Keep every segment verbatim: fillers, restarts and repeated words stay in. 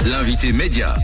L'invité média.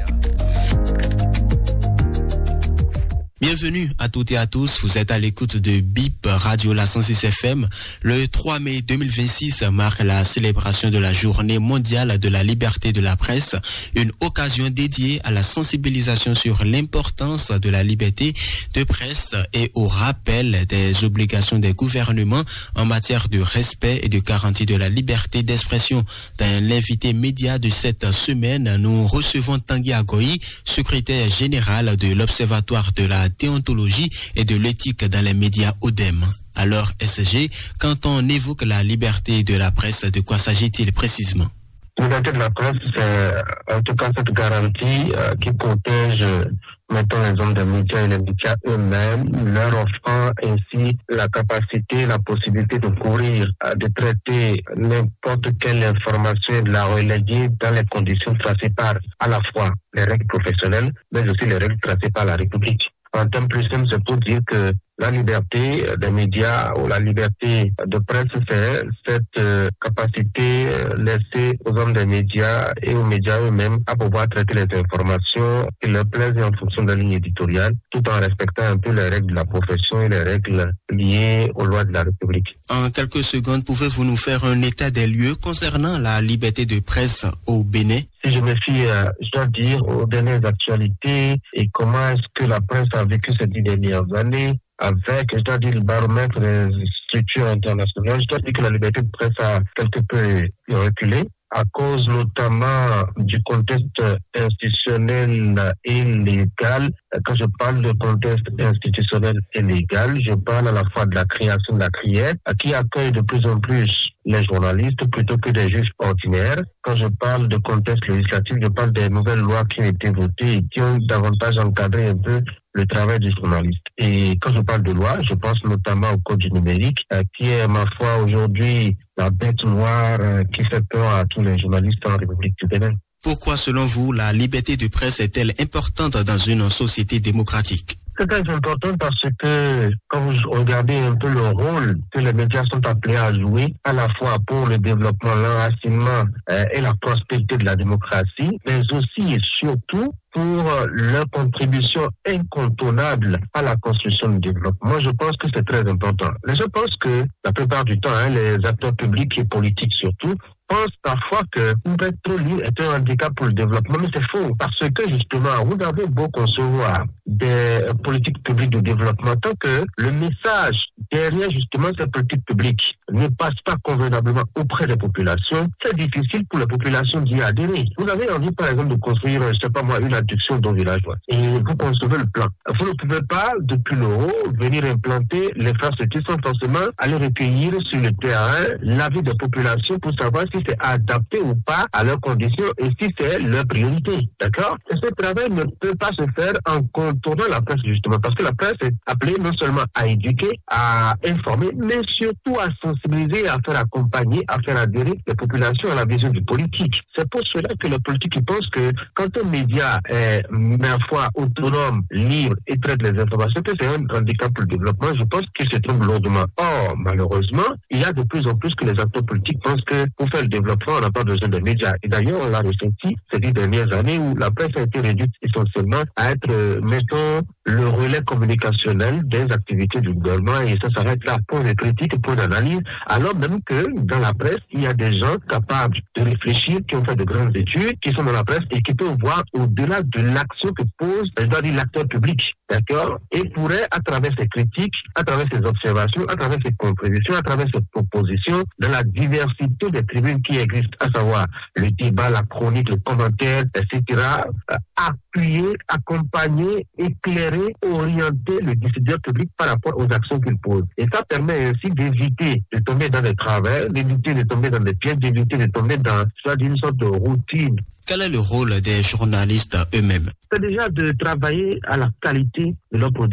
Bienvenue à toutes et à tous, vous êtes à l'écoute de B I P Radio La cent six F M. Le trois mai deux mille vingt-six marque la célébration de la Journée mondiale de la liberté de la presse, une occasion dédiée à la sensibilisation sur l'importance de la liberté de presse et au rappel des obligations des gouvernements en matière de respect et de garantie de la liberté d'expression. Dans l'invité média de cette semaine, nous recevons Tanguy Agoyi, secrétaire général de l'Observatoire de la déontologie et de l'éthique dans les médias O D E M. Alors, S G, quand on évoque la liberté de la presse, de quoi s'agit-il précisément? La liberté de la presse, c'est en tout cas cette garantie euh, qui protège, mettons, les hommes des médias et les médias eux-mêmes, leur offrant ainsi la capacité, la possibilité de courir, euh, de traiter n'importe quelle information et de la relayer dans les conditions tracées par à la fois les règles professionnelles, mais aussi les règles tracées par la République. En termes plus simples, c'est pour dire que la liberté des médias ou la liberté de presse, c'est cette euh, capacité laissée aux hommes des médias et aux médias eux-mêmes à pouvoir traiter les informations qui leur plaisent en fonction de la ligne éditoriale, tout en respectant un peu les règles de la profession et les règles liées aux lois de la République. En quelques secondes, pouvez-vous nous faire un état des lieux concernant la liberté de presse au Bénin? Si je me fie, euh, je dois dire, aux dernières actualités et comment est-ce que la presse a vécu ces dix dernières années, avec, je dois dire, le baromètre des structures internationales, je dois dire que la liberté de presse a quelque peu reculé, à cause notamment du contexte institutionnel et légal. Quand je parle de contexte institutionnel et légal, je parle à la fois de la création de la C R I E R, qui accueille de plus en plus les journalistes plutôt que des juges ordinaires. Quand je parle de contexte législatif, je parle des nouvelles lois qui ont été votées et qui ont davantage encadré un peu le travail du journaliste. Et quand je parle de loi, je pense notamment au code du numérique, euh, qui est, ma foi, aujourd'hui la bête noire euh, qui fait peur à tous les journalistes en République du Bénin. Pourquoi, selon vous, la liberté de presse est-elle importante dans une société démocratique? C'est très important parce que quand vous regardez un peu le rôle que les médias sont appelés à jouer, à la fois pour le développement, l'enracinement euh, et la prospérité de la démocratie, mais aussi et surtout pour leur contribution incontournable à la construction du développement, je pense que c'est très important. Mais je pense que la plupart du temps, hein, les acteurs publics et politiques surtout, pensent parfois que être trop libre est un handicap pour le développement, mais c'est faux. Parce que justement, vous avez beau concevoir des politiques publiques de développement, tant que le message derrière justement ces politiques publiques ne passe pas convenablement auprès des populations, c'est difficile pour les populations d'y adhérer. Vous avez envie, par exemple, de construire, je sais pas moi, une adduction d'eau villageoise. Et vous concevez le plan. Vous ne pouvez pas, depuis le haut, venir implanter les infrastructures sans forcément aller recueillir sur le terrain l'avis des populations pour savoir si c'est adapté ou pas à leurs conditions et si c'est leur priorité. D'accord? Et ce travail ne peut pas se faire en contournant la presse, justement, parce que la presse est appelée non seulement à éduquer, à informer, mais surtout à sensibiliser, à faire accompagner, à faire adhérer les populations à la vision du politique. C'est pour cela que les politiques ils pensent que quand un média est, ma foi, autonome, libre et traite les informations, que c'est un handicap pour le développement, je pense qu'il se trompe lourdement. Or, malheureusement, il y a de plus en plus que les acteurs politiques pensent que pour faire le développement, on n'a pas besoin de médias. Et d'ailleurs, on l'a ressenti ces dix dernières années où la presse a été réduite essentiellement à être, euh, mettons, le relais communicationnel des activités du gouvernement et ça s'arrête là, point de critique, point d'analyse, alors même que dans la presse, il y a des gens capables de réfléchir, qui ont fait de grandes études, qui sont dans la presse et qui peuvent voir au-delà de l'action que pose, je dois dire, l'acteur public. D'accord? Et pourrait, à travers ses critiques, à travers ses observations, à travers ses contributions, à travers ses propositions, dans la diversité des tribunes qui existent, à savoir le débat, la chronique, le commentaire, et cetera, euh, appuyer, accompagner, éclairer, orienter le décideur public par rapport aux actions qu'il pose. Et ça permet ainsi d'éviter de tomber dans des travers, d'éviter de tomber dans des pièges, d'éviter de tomber dans soit d'une sorte de routine. Quel est le rôle des journalistes eux-mêmes? C'est déjà de travailler à la qualité de leur production.